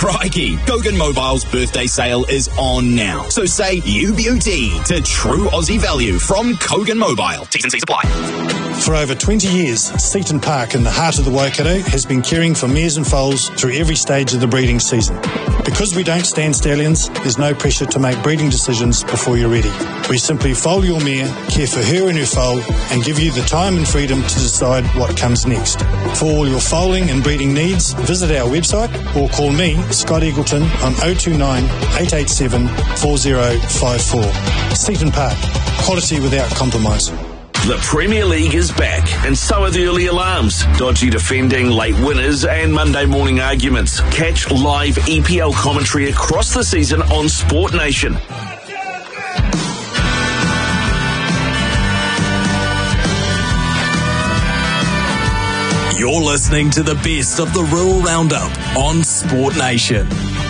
Crikey, Kogan Mobile's birthday sale is on now. So say UBUT to true Aussie value from Kogan Mobile. T's and C's apply. For over 20 years, Seaton Park in the heart of the Waikato has been caring for mares and foals through every stage of the breeding season. Because we don't stand stallions, there's no pressure to make breeding decisions before you're ready. We simply foal your mare, care for her and her foal, and give you the time and freedom to decide what comes next. For all your foaling and breeding needs, visit our website or call me, Scott Eagleton, on 029 887 4054. Seaton Park, quality without compromise. The Premier League is back, and so are the early alarms, dodgy defending, late winners, and Monday morning arguments. Catch live EPL commentary across the season on Sport Nation. You're listening to the best of the Rural Roundup on Sport Nation.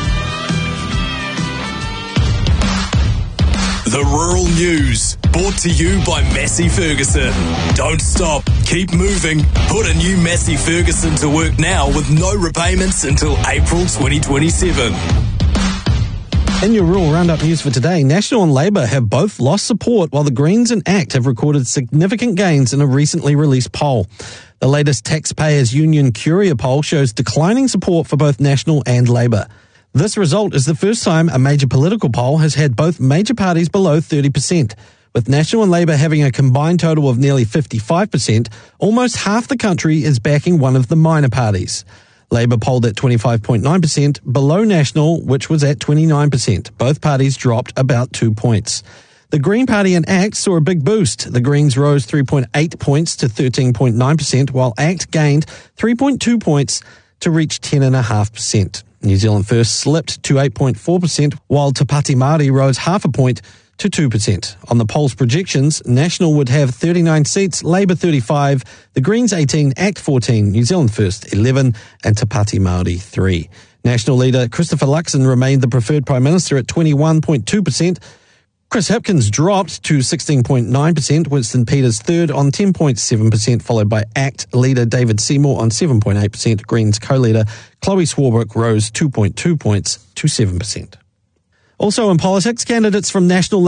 The Rural News, brought to you by Massey Ferguson. Don't stop, keep moving. Put a new Massey Ferguson to work now with no repayments until April 2027. In your Rural Roundup news for today, National and Labour have both lost support while the Greens and ACT have recorded significant gains in a recently released poll. The latest Taxpayers Union Curia poll shows declining support for both National and Labour. This result is the first time a major political poll has had both major parties below 30%. With National and Labour having a combined total of nearly 55%, almost half the country is backing one of the minor parties. Labour polled at 25.9%, below National, which was at 29%. Both parties dropped about 2 points. The Green Party and ACT saw a big boost. The Greens rose 3.8 points to 13.9%, while ACT gained 3.2 points to reach 10.5%. New Zealand First slipped to 8.4%, while Te Pāti Māori rose half a point to 2%. On the poll's projections, National would have 39 seats, Labour 35, the Greens 18, ACT 14, New Zealand First 11, and Te Pāti Māori 3. National leader Christopher Luxon remained the preferred Prime Minister at 21.2%. Chris Hipkins dropped to 16.9%, Winston Peters third on 10.7%, followed by ACT leader David Seymour on 7.8%. Greens co-leader Chloe Swarbrick rose 2.2 points to 7%. Also in politics, candidates from National